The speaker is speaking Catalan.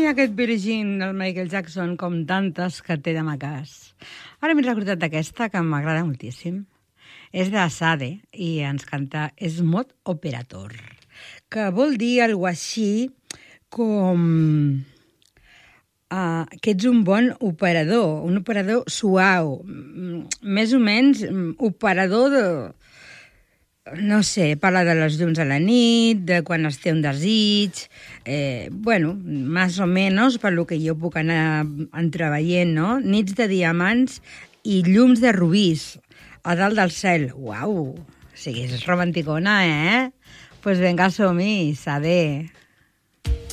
aquest Virgin del Michael Jackson, com tantes que té de macàs. Ara m'he recordat d'aquesta, que m'agrada moltíssim. És de Sade i ens canta Smooth Operator, que vol dir alguna així com que ets un bon operador, un operador suau, més o menys operador de... No sé, parla de les llums a la nit, de quan es té un desig... més o menys, per lo que jo puc anar entreveient, no? Nits de diamants i llums de rubís a dalt del cel. Uau! O sigui, és romanticona, eh? Pues venga, som-hi, Sade.